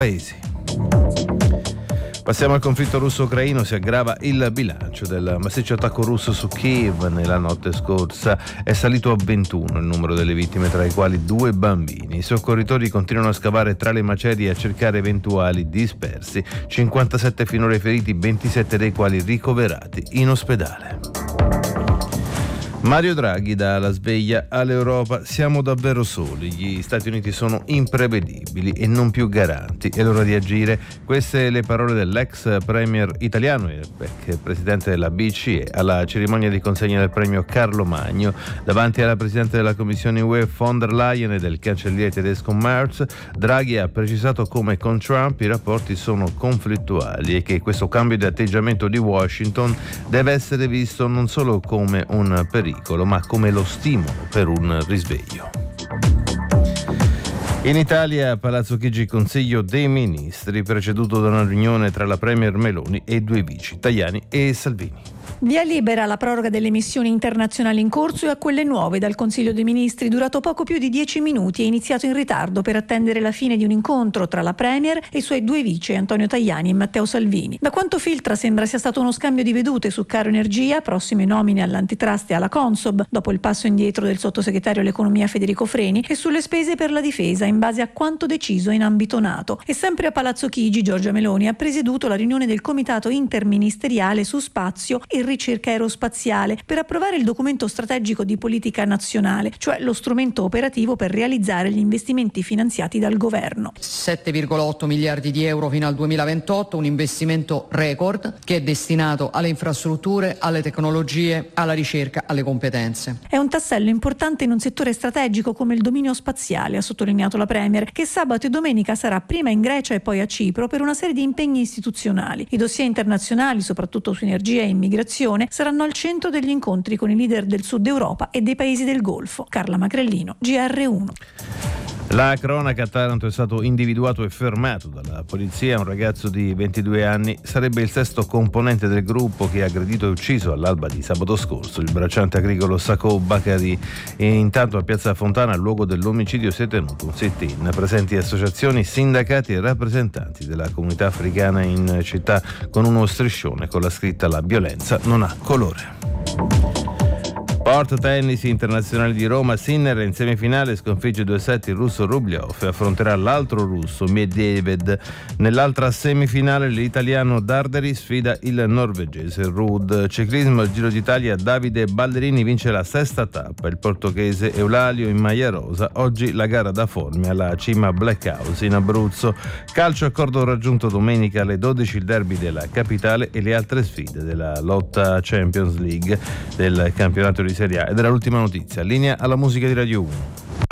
paesi. Passiamo al conflitto russo-ucraino. Si aggrava il bilancio del massiccio attacco russo su Kiev nella notte scorsa. È salito a 21 il numero delle vittime, tra i quali 2 bambini. I soccorritori continuano a scavare tra le macerie e a cercare eventuali dispersi. 57 finora i feriti, 27 dei quali ricoverati in ospedale. Mario Draghi dà la sveglia all'Europa. Siamo davvero soli, gli Stati Uniti sono imprevedibili e non più garanti, è l'ora di agire. Queste le parole dell'ex premier italiano e presidente della BCE alla cerimonia di consegna del premio Carlo Magno davanti alla presidente della Commissione UE von der Leyen e del cancelliere tedesco Merz. Draghi ha precisato come con Trump i rapporti sono conflittuali e che questo cambio di atteggiamento di Washington deve essere visto non solo come un pericolo ma come lo stimolo per un risveglio. In Italia, Palazzo Chigi, Consiglio dei Ministri, preceduto da una riunione tra la premier Meloni e 2 vici, Tajani e Salvini. Via libera alla proroga delle missioni internazionali in corso e a quelle nuove dal Consiglio dei Ministri, durato poco più di 10 minuti e iniziato in ritardo per attendere la fine di un incontro tra la Premier e i suoi 2 vici, Antonio Tajani e Matteo Salvini. Da quanto filtra sembra sia stato uno scambio di vedute su caro energia, prossime nomine all'antitrust e alla Consob, dopo il passo indietro del sottosegretario all'economia Federico Freni, e sulle spese per la difesa in base a quanto deciso in ambito NATO. E sempre a Palazzo Chigi, Giorgia Meloni ha presieduto la riunione del Comitato Interministeriale su Spazio e Ricerca Aerospaziale per approvare il documento strategico di politica nazionale, cioè lo strumento operativo per realizzare gli investimenti finanziati dal governo. 7,8 miliardi di euro fino al 2028, un investimento record che è destinato alle infrastrutture, alle tecnologie, alla ricerca, alle competenze. È un tassello importante in un settore strategico come il dominio spaziale, ha sottolineato la Premier, che sabato e domenica sarà prima in Grecia e poi a Cipro per una serie di impegni istituzionali. I dossier internazionali, soprattutto su energia e immigrazione, saranno al centro degli incontri con i leader del Sud Europa e dei paesi del Golfo. Carla Macrellino, GR1. La cronaca: a Taranto è stato individuato e fermato dalla polizia un ragazzo di 22 anni. Sarebbe il 6º componente del gruppo che ha aggredito e ucciso all'alba di sabato scorso il bracciante agricolo Sako Bakari. E intanto a Piazza Fontana, al luogo dell'omicidio, si è tenuto un sit-in. Presenti associazioni, sindacati e rappresentanti della comunità africana in città, con uno striscione con la scritta "La violenza non ha colore". Sport, tennis internazionale di Roma. Sinner in semifinale sconfigge 2-7 il russo Rublev e affronterà l'altro russo Medvedev. Nell'altra semifinale l'italiano Darderi sfida il norvegese Ruud. Ciclismo, Giro d'Italia, Davide Ballerini vince la 6ª tappa. Il portoghese Eulalio in maglia rosa. Oggi la gara da Formia alla cima Black House in Abruzzo. Calcio, accordo raggiunto domenica alle 12 il derby della capitale e le altre sfide della lotta Champions League del campionato di Serie A. Ed era l'ultima notizia. Linea alla musica di Radio 1.